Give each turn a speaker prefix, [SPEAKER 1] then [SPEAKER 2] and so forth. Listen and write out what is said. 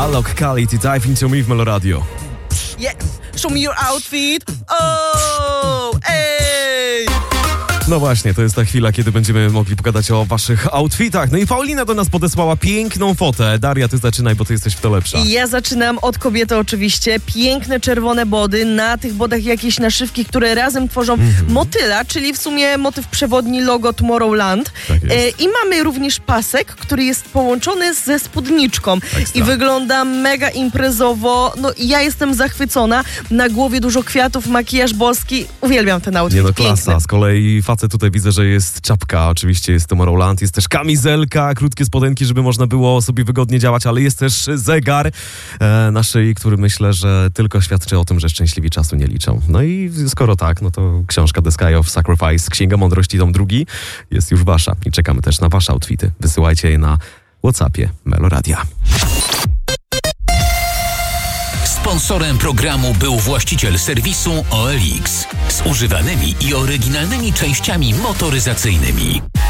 [SPEAKER 1] Alok Khalid i Dive Into Me w Meloradio.
[SPEAKER 2] Yeah, show me your outfit. Oh, ey!
[SPEAKER 1] No właśnie, to jest ta chwila, kiedy będziemy mogli pogadać o waszych outfitach. No i Paulina do nas podesłała piękną fotę. Daria, ty zaczynaj, bo ty jesteś w to lepsza.
[SPEAKER 2] I ja zaczynam od kobiety oczywiście. Piękne czerwone body, na tych bodach jakieś naszywki, które razem tworzą motyla, czyli w sumie motyw przewodni logo Tomorrowland.
[SPEAKER 1] Tak jest.
[SPEAKER 2] I mamy również pasek, który jest połączony ze spódniczką.
[SPEAKER 1] Ekstra.
[SPEAKER 2] I wygląda mega imprezowo. No ja jestem zachwycona. Na głowie dużo kwiatów, makijaż boski. Uwielbiam ten outfit.
[SPEAKER 1] Nie no, klasa.
[SPEAKER 2] Piękny.
[SPEAKER 1] Z kolei facet tutaj widzę, że jest czapka, oczywiście jest Tomorrowland, jest też kamizelka, krótkie spodenki, żeby można było sobie wygodnie działać, ale jest też zegar na szyi, który myślę, że tylko świadczy o tym, że szczęśliwi czasu nie liczą. No i skoro tak, no to książka The Sky of Sacrifice, Księga Mądrości, tom 2 jest już wasza i czekamy też na wasze outfity. Wysyłajcie je na WhatsAppie Meloradia.
[SPEAKER 3] Sponsorem programu był właściciel serwisu OLX z używanymi i oryginalnymi częściami motoryzacyjnymi.